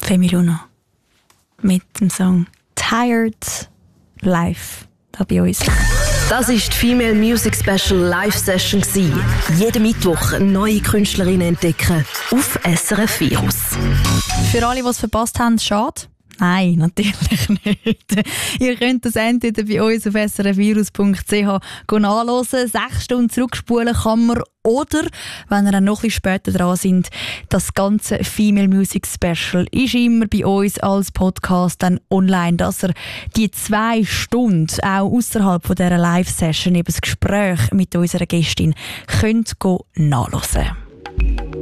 Femi Luna mit dem Song «Tired» live da bei uns. Das war die Female Music Special Live Session. Jeden Mittwoch neue Künstlerinnen entdecken auf SRF Virus. Für alle, die es verpasst haben, schade. Nein, natürlich nicht. Ihr könnt das entweder bei uns auf srfvirus.ch nachhören. 6 Stunden zurückspulen kann man. Oder, wenn ihr dann noch ein bisschen später dran sind, das ganze Female Music Special ist immer bei uns als Podcast dann online, dass ihr die 2 Stunden auch außerhalb von dieser Live-Session eben das Gespräch mit unserer Gästin könnt nachhören.